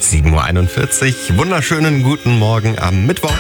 7:41 Uhr. Wunderschönen guten Morgen am Mittwoch.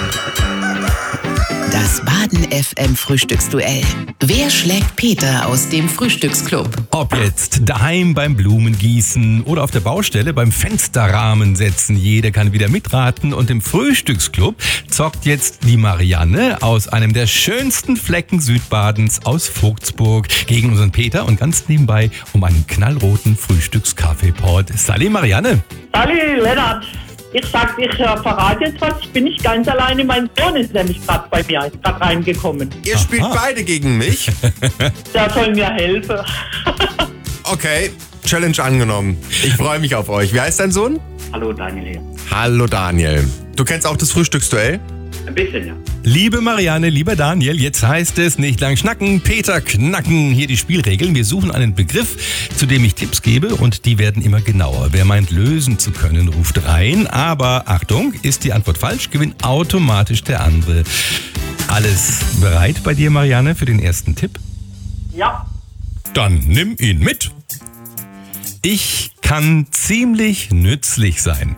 Das Baden FM Frühstücksduell. Wer schlägt Peter aus dem Frühstücksclub? Ob jetzt daheim beim Blumengießen oder auf der Baustelle beim Fensterrahmen setzen, jeder kann wieder mitraten. Und im Frühstücksclub zockt jetzt die Marianne aus einem der schönsten Flecken Südbadens aus Vogtsburg gegen unseren Peter und ganz nebenbei um einen knallroten Frühstückskaffeepot. Salut Marianne. Salut Lennart. Ich verrate jetzt was, ich bin nicht ganz alleine, mein Sohn ist nämlich gerade bei mir, ist gerade reingekommen. Ihr spielt beide gegen mich? Der soll mir helfen. Okay, Challenge angenommen. Ich freue mich auf euch. Wie heißt dein Sohn? Hallo Daniel. Hallo Daniel. Du kennst auch das Frühstücksduell? Ein bisschen, ja. Liebe Marianne, lieber Daniel, jetzt heißt es nicht lang schnacken, Peter knacken. Hier die Spielregeln. Wir suchen einen Begriff, zu dem ich Tipps gebe und die werden immer genauer. Wer meint, lösen zu können, ruft rein. Aber Achtung, ist die Antwort falsch, gewinnt automatisch der andere. Alles bereit bei dir, Marianne, für den ersten Tipp? Ja. Dann nimm ihn mit. Ich kann ziemlich nützlich sein.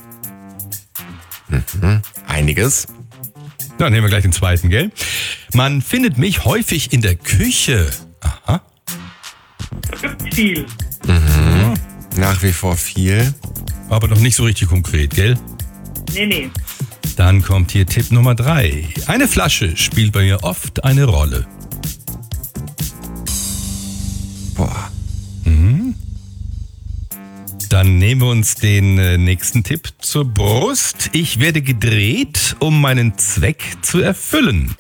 Einiges. Dann nehmen wir gleich den zweiten, gell? Man findet mich häufig in der Küche. Aha. Gibt viel. Nach wie vor viel. Aber noch nicht so richtig konkret, gell? Nee. Dann kommt hier Tipp Nummer 3. Eine Flasche spielt bei mir oft eine Rolle. Boah. Dann nehmen wir uns den nächsten Tipp zur Brust. Ich werde gedreht, um meinen Zweck zu erfüllen.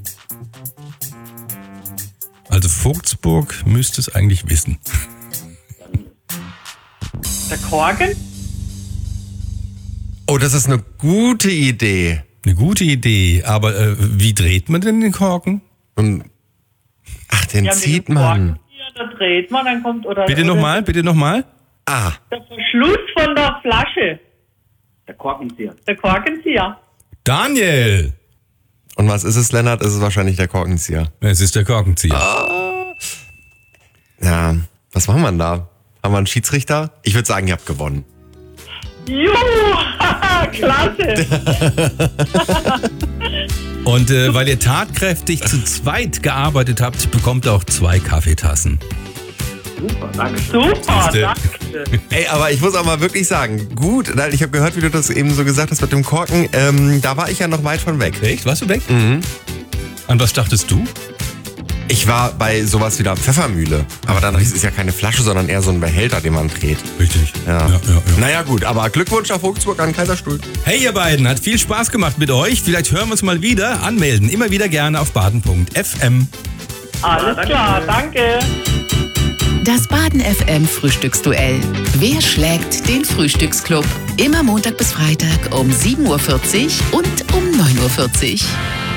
Also Vogtsburg müsste es eigentlich wissen. Der Korken? Oh, das ist eine gute Idee. Eine gute Idee, aber wie dreht man denn den Korken? Ach, den Ja, mit zieht dem man. Korken hier, da dreht man, dann kommt... Bitte nochmal. Ah, Der Verschluss von der Flasche. Der Korkenzieher. Der Korkenzieher. Daniel! und was ist es, Lennart? Es ist wahrscheinlich der Korkenzieher. Es ist der Korkenzieher. Ja, was machen wir denn da? Haben wir einen Schiedsrichter? Ich würde sagen, ihr habt gewonnen. Juhu, klasse. Und weil ihr tatkräftig zu zweit gearbeitet habt, bekommt ihr auch 2 Kaffeetassen. Super, danke. Super, Siehste. danke. Ey, aber ich muss auch mal wirklich sagen, gut, weil ich habe gehört, wie du das eben so gesagt hast mit dem Korken. Da war ich ja noch weit von weg. Echt? Warst du weg? An was dachtest du? Ich war bei sowas wie der Pfeffermühle. Aber dann ist es ja keine Flasche, sondern eher so ein Behälter, den man dreht. Richtig. Ja. Ja. Naja gut, aber Glückwunsch nach Vogtsburg an Kaiserstuhl. Hey ihr beiden, hat viel Spaß gemacht mit euch. Vielleicht hören wir uns mal wieder. Anmelden, immer wieder gerne auf baden.fm. Alles klar, danke. Das Baden FM Frühstücksduell. Wer schlägt den Frühstücksclub? Immer Montag bis Freitag um 7:40 Uhr und um 9:40 Uhr.